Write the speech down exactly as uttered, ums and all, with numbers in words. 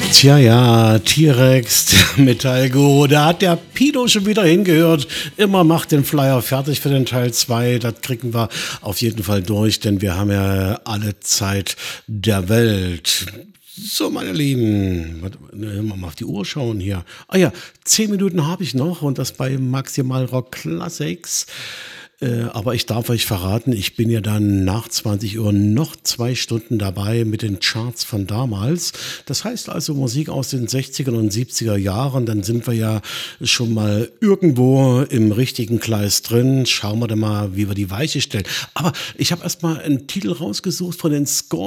Tja, ja, T-Rex, der Metallguru, da hat der Pido schon wieder hingehört. Immer macht den Flyer fertig für den Teil zwei. Das kriegen wir auf jeden Fall durch, denn wir haben ja alle Zeit der Welt. So, meine Lieben, warte, mal auf die Uhr schauen hier. Ah ja, zehn Minuten habe ich noch und das bei Maximal Rock Classics. Äh, aber ich darf euch verraten, ich bin ja dann nach zwanzig Uhr noch zwei Stunden dabei mit den Charts von damals. Das heißt also Musik aus den sechziger und siebziger Jahren. Dann sind wir ja schon mal irgendwo im richtigen Gleis drin. Schauen wir dann mal, wie wir die Weiche stellen. Aber ich habe erst mal einen Titel rausgesucht von den Scorpions.